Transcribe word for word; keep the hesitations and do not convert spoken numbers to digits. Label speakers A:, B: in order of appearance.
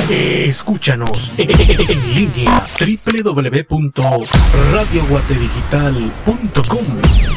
A: Escúchanos en línea doble u doble u doble u punto radio guatedigital punto com.